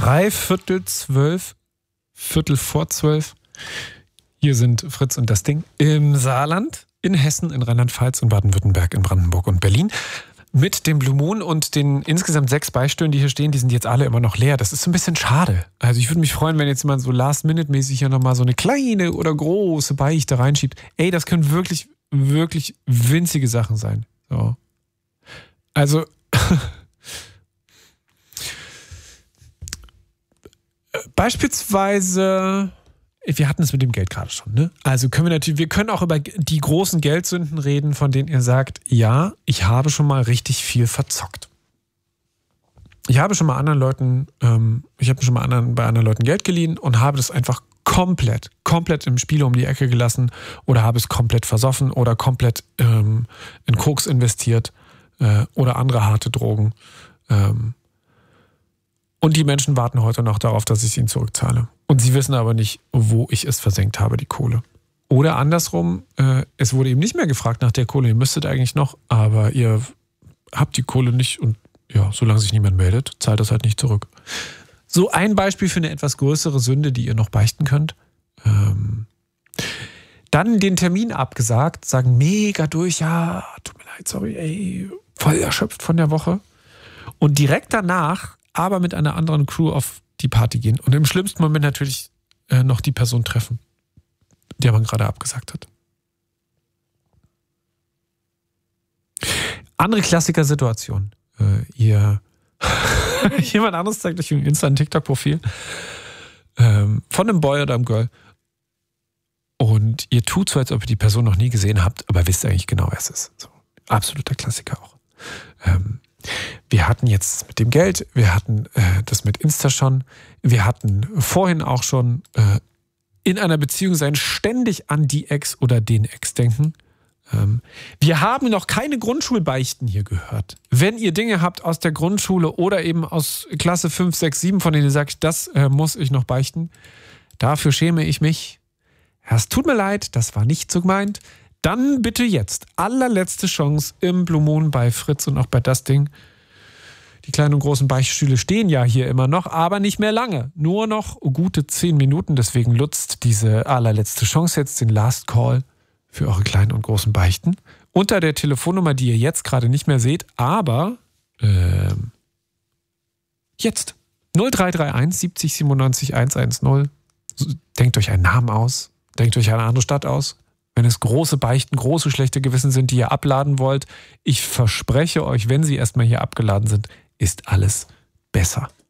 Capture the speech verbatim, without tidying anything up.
Dreiviertel zwölf, Viertel vor zwölf. Hier sind Fritz und das Ding im Saarland, in Hessen, in Rheinland-Pfalz, in Baden-Württemberg, in Brandenburg und Berlin. Mit dem Blue Moon und den insgesamt sechs Beisteuern, die hier stehen, die sind jetzt alle immer noch leer. Das ist so ein bisschen schade. Also ich würde mich freuen, wenn jetzt jemand so Last-Minute-mäßig hier nochmal so eine kleine oder große Beichte reinschiebt. Ey, das können wirklich, wirklich winzige Sachen sein. So. Also beispielsweise, wir hatten es mit dem Geld gerade schon, ne? Also können wir natürlich, wir können auch über die großen Geldsünden reden, von denen ihr sagt, ja, ich habe schon mal richtig viel verzockt. Ich habe schon mal anderen Leuten, ähm, ich habe schon mal anderen, bei anderen Leuten Geld geliehen und habe das einfach komplett, komplett im Spiel um die Ecke gelassen oder habe es komplett versoffen oder komplett ähm, in Koks investiert äh, oder andere harte Drogen. Ähm, Und die Menschen warten heute noch darauf, dass ich es ihnen zurückzahle. Und sie wissen aber nicht, wo ich es versenkt habe, die Kohle. Oder andersrum, äh, es wurde eben nicht mehr gefragt nach der Kohle. Ihr müsstet eigentlich noch, aber ihr habt die Kohle nicht. Und ja, solange sich niemand meldet, zahlt das halt nicht zurück. So ein Beispiel für eine etwas größere Sünde, die ihr noch beichten könnt. Ähm, dann den Termin abgesagt, sagen mega durch, ja, tut mir leid, sorry, ey, voll erschöpft von der Woche. Und direkt danach aber mit einer anderen Crew auf die Party gehen und im schlimmsten Moment natürlich äh, noch die Person treffen, der man gerade abgesagt hat. Andere Klassiker-Situation. Äh, ihr jemand anderes zeigt euch im Insta- und TikTok-Profil ähm, von einem Boy oder einem Girl und ihr tut so, als ob ihr die Person noch nie gesehen habt, aber wisst eigentlich genau, wer es ist. So, absoluter Klassiker auch. Ähm, Wir hatten jetzt mit dem Geld, wir hatten äh, das mit Insta schon, wir hatten vorhin auch schon äh, in einer Beziehung sein, ständig an die Ex oder den Ex denken. Ähm, wir haben noch keine Grundschulbeichten hier gehört. Wenn ihr Dinge habt aus der Grundschule oder eben aus Klasse fünf, sechs, sieben, von denen ihr sagt, das äh, muss ich noch beichten, dafür schäme ich mich. Ja, es tut mir leid, das war nicht so gemeint. Dann bitte jetzt, allerletzte Chance im Blue Moon bei Fritz und auch bei das Ding. Die kleinen und großen Beichtstühle stehen ja hier immer noch, aber nicht mehr lange. Nur noch gute zehn Minuten, deswegen nutzt diese allerletzte Chance jetzt den Last Call für eure kleinen und großen Beichten. Unter der Telefonnummer, die ihr jetzt gerade nicht mehr seht, aber ähm, jetzt. null drei drei eins siebzig siebenundneunzig hundertzehn. Denkt euch einen Namen aus, denkt euch eine andere Stadt aus. Wenn es große Beichten, große schlechte Gewissen sind, die ihr abladen wollt, ich verspreche euch, wenn sie erstmal hier abgeladen sind, ist alles besser.